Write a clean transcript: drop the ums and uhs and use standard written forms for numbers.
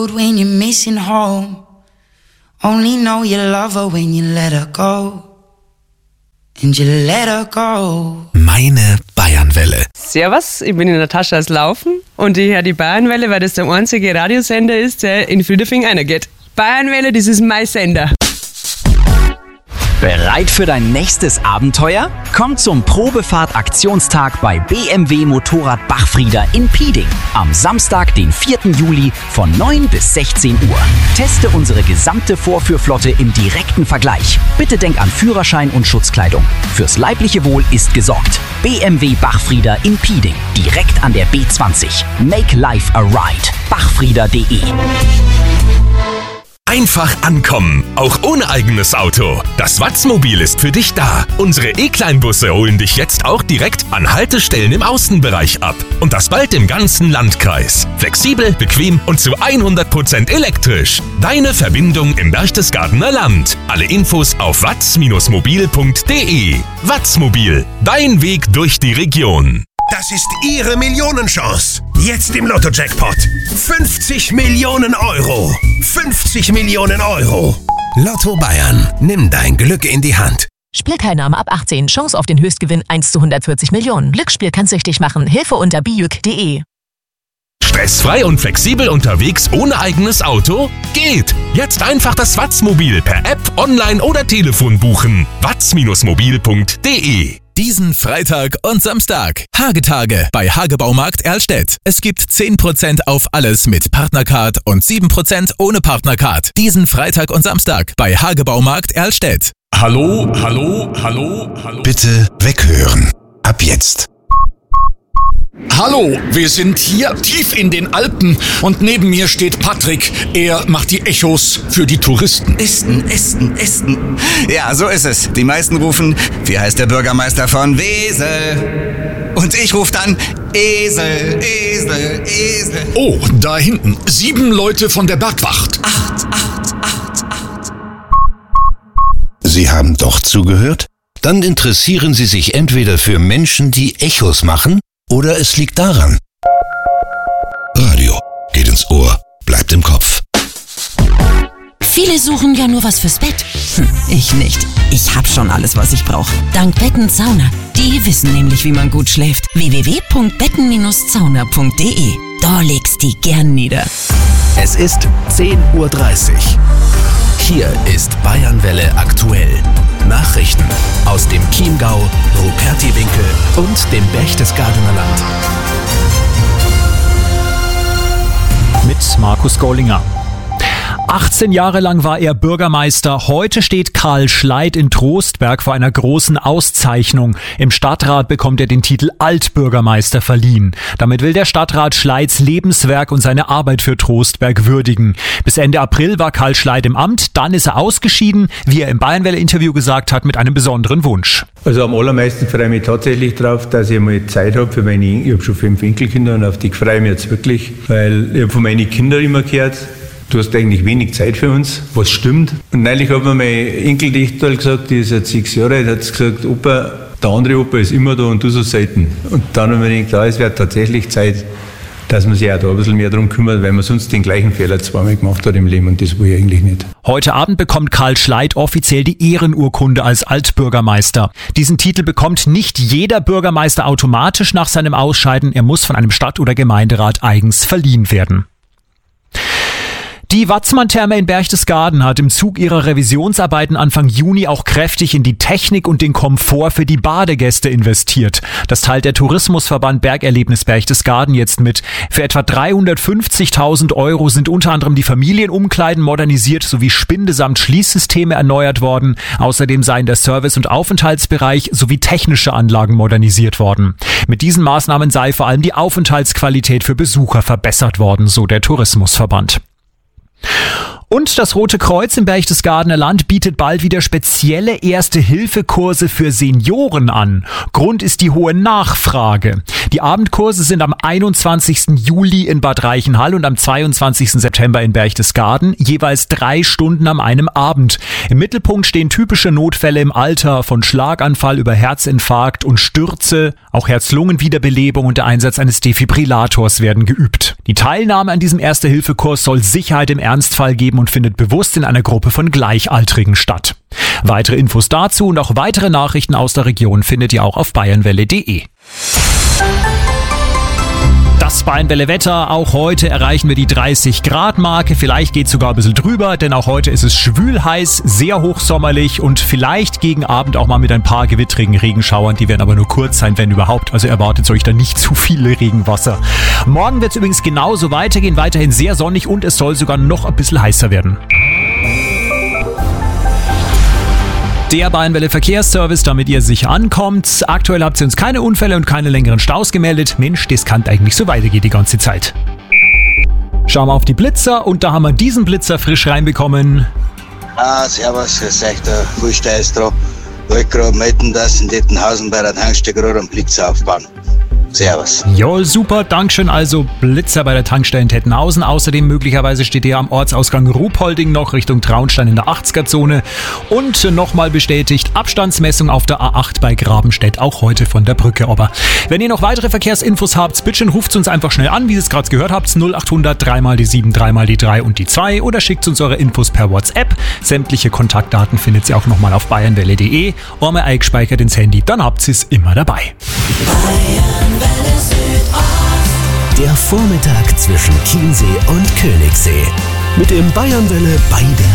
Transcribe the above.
When you're missing home, only know you love her when you let her go. And you let her go. Meine Bayernwelle. Servus, ich bin in Natascha aus Laufen und ich höre die Bayernwelle, weil das der einzige Radiosender ist, der in Friedefing geht. Bayernwelle, das ist mein Sender. Bereit für dein nächstes Abenteuer? Komm zum Probefahrt-Aktionstag bei BMW Motorrad Bachfrieder in Pieding am Samstag, den 4. Juli von 9 bis 16 Uhr. Teste unsere gesamte Vorführflotte im direkten Vergleich. Bitte denk an Führerschein und Schutzkleidung. Fürs leibliche Wohl ist gesorgt. BMW Bachfrieder in Pieding, direkt an der B20. Make life a ride. Bachfrieder.de. Einfach ankommen, auch ohne eigenes Auto. Das Watzmobil ist für dich da. Unsere E-Kleinbusse holen dich jetzt auch direkt an Haltestellen im Außenbereich ab. Und das bald im ganzen Landkreis. Flexibel, bequem und zu 100% elektrisch. Deine Verbindung im Berchtesgadener Land. Alle Infos auf watz-mobil.de. Watzmobil, dein Weg durch die Region. Das ist Ihre Millionenchance. Jetzt im Lotto-Jackpot. 50 Millionen Euro. 50 Millionen Euro. Lotto Bayern. Nimm dein Glück in die Hand. Spielteilnahme ab 18. Chance auf den Höchstgewinn 1 zu 140 Millionen. Glücksspiel kann süchtig machen. Hilfe unter bijuk.de. Stressfrei und flexibel unterwegs ohne eigenes Auto? Geht! Jetzt einfach das Watzmobil per App, online oder Telefon buchen. watz-mobil.de. Diesen Freitag und Samstag. Hagetage bei Hagebaumarkt Erlstedt. Es gibt 10% auf alles mit Partnercard und 7% ohne Partnercard. Diesen Freitag und Samstag bei Hagebaumarkt Erlstedt. Hallo, hallo, hallo, hallo. Bitte weghören. Ab jetzt. Hallo, wir sind hier tief in den Alpen und neben mir steht Patrick. Er macht die Echos für die Touristen. Esten. Ja, so ist es. Die meisten rufen, wie heißt der Bürgermeister von Wesel? Und ich rufe dann, Esel. Oh, da hinten. 7 Leute von der Bergwacht. 8. Sie haben doch zugehört? Dann interessieren Sie sich entweder für Menschen, die Echos machen, oder es liegt daran. Radio geht ins Ohr, bleibt im Kopf. Viele suchen ja nur was fürs Bett. Ich nicht. Ich hab schon alles, was ich brauche. Dank Betten-Sauna. Die wissen nämlich, wie man gut schläft. www.betten-zauner.de. Da legst die gern nieder. Es ist 10:30 Uhr. Hier ist Bayernwelle aktuell. Nachrichten aus dem Chiemgau, Rupertiwinkel und dem Berchtesgadener Land. Mit Markus Gollinger. 18 Jahre lang war er Bürgermeister. Heute steht Karl Schleit in Trostberg vor einer großen Auszeichnung. Im Stadtrat bekommt er den Titel Altbürgermeister verliehen. Damit will der Stadtrat Schleits Lebenswerk und seine Arbeit für Trostberg würdigen. Bis Ende April war Karl Schleit im Amt, dann ist er ausgeschieden, wie er im Bayernwelle-Interview gesagt hat, mit einem besonderen Wunsch. Also am allermeisten freue ich mich tatsächlich darauf, dass ich mal Zeit habe für meine, ich habe schon 5 Enkelkinder und auf die freue ich mich jetzt wirklich, weil ich habe von meinen Kindern immer gehört, du hast eigentlich wenig Zeit für uns, was stimmt. Und neulich hat mir mein Enkeltochter gesagt, die ist jetzt 6 Jahre alt, hat gesagt, Opa, der andere Opa ist immer da und du so selten. Und dann habe ich mir gedacht, es wäre tatsächlich Zeit, dass man sich auch da ein bisschen mehr darum kümmert, weil man sonst den gleichen Fehler zweimal gemacht hat im Leben und das will ich eigentlich nicht. Heute Abend bekommt Karl Schleit offiziell die Ehrenurkunde als Altbürgermeister. Diesen Titel bekommt nicht jeder Bürgermeister automatisch nach seinem Ausscheiden. Er muss von einem Stadt- oder Gemeinderat eigens verliehen werden. Die Watzmann-Therme in Berchtesgaden hat im Zug ihrer Revisionsarbeiten Anfang Juni auch kräftig in die Technik und den Komfort für die Badegäste investiert. Das teilt der Tourismusverband Bergerlebnis Berchtesgaden jetzt mit. Für etwa 350.000 € sind unter anderem die Familienumkleiden modernisiert sowie Spinde- samt Schließsysteme erneuert worden. Außerdem seien der Service- und Aufenthaltsbereich sowie technische Anlagen modernisiert worden. Mit diesen Maßnahmen sei vor allem die Aufenthaltsqualität für Besucher verbessert worden, so der Tourismusverband. Und das Rote Kreuz im Berchtesgadener Land bietet bald wieder spezielle Erste-Hilfe-Kurse für Senioren an. Grund ist die hohe Nachfrage. Die Abendkurse sind am 21. Juli in Bad Reichenhall und am 22. September in Berchtesgaden, jeweils 3 Stunden an einem Abend. Im Mittelpunkt stehen typische Notfälle im Alter, von Schlaganfall über Herzinfarkt und Stürze. Auch Herz-Lungen-Wiederbelebung und der Einsatz eines Defibrillators werden geübt. Die Teilnahme an diesem Erste-Hilfe-Kurs soll Sicherheit im Ernstfall geben und findet bewusst in einer Gruppe von Gleichaltrigen statt. Weitere Infos dazu und auch weitere Nachrichten aus der Region findet ihr auch auf bayernwelle.de. Das Bayernwelle-Wetter, auch heute erreichen wir die 30-Grad-Marke, vielleicht geht es sogar ein bisschen drüber, denn auch heute ist es schwül heiß, sehr hochsommerlich und vielleicht gegen Abend auch mal mit ein paar gewittrigen Regenschauern, die werden aber nur kurz sein, wenn überhaupt, also erwartet euch da nicht zu viel Regenwasser. Morgen wird es übrigens genauso weitergehen, weiterhin sehr sonnig und es soll sogar noch ein bisschen heißer werden. Der Bayernwelle Verkehrsservice, damit ihr sicher ankommt. Aktuell habt ihr uns keine Unfälle und keine längeren Staus gemeldet. Mensch, das kann eigentlich so weitergehen die ganze Zeit. Schauen wir auf die Blitzer und da haben wir diesen Blitzer frisch reinbekommen. Servus, es ist echt der Fullsteißdra. Ich wollte gerade melden, dass in Dettenhausen bei der Tankstelle gerade einen Blitzer aufbauen. Servus. Ja, super, Dankeschön. Also Blitzer bei der Tankstelle in Tettenhausen. Außerdem möglicherweise steht ihr am Ortsausgang Ruhpolding noch Richtung Traunstein in der 80er-Zone. Und nochmal bestätigt, Abstandsmessung auf der A8 bei Grabenstedt, auch heute von der Brücke. Aber wenn ihr noch weitere Verkehrsinfos habt, bitte ruft uns einfach schnell an, wie ihr es gerade gehört habt. 0800 3 die 7, 3 die 3 und die 2 oder schickt uns eure Infos per WhatsApp. Sämtliche Kontaktdaten findet ihr auch nochmal auf bayernwelle.de. Einmal eingespeichert ins Handy, dann habt ihr es immer dabei. Der Vormittag zwischen Chiemsee und Königssee. Mit dem Bayernwelle bei der